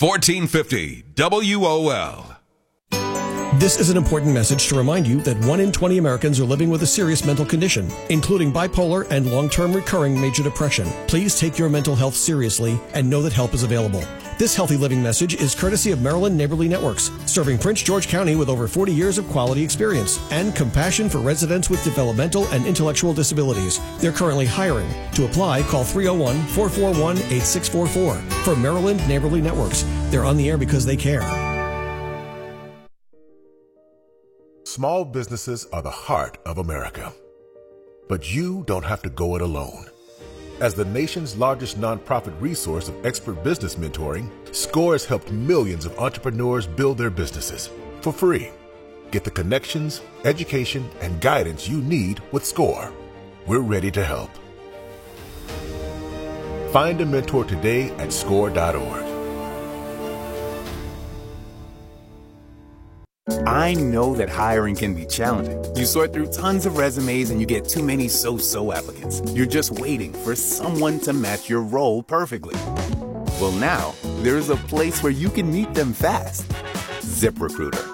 1450 WOL. This is an important message to remind you that 1 in 20 Americans are living with a serious mental condition, including bipolar and long-term recurring major depression. Please take your mental health seriously and know that help is available. This healthy living message is courtesy of Maryland Neighborly Networks, serving Prince George County with over 40 years of quality experience and compassion for residents with developmental and intellectual disabilities. They're currently hiring. To apply, call 301-441-8644 for Maryland Neighborly Networks. They're on the air because they care. Small businesses are the heart of America. But you don't have to go it alone. As the nation's largest nonprofit resource of expert business mentoring, SCORE has helped millions of entrepreneurs build their businesses for free. Get the connections, education, and guidance you need with SCORE. We're ready to help. Find a mentor today at SCORE.org. I know that hiring can be challenging. You sort through tons of resumes and you get too many so-so applicants. You're just waiting for someone to match your role perfectly. Well, now, there's a place where you can meet them fast. ZipRecruiter.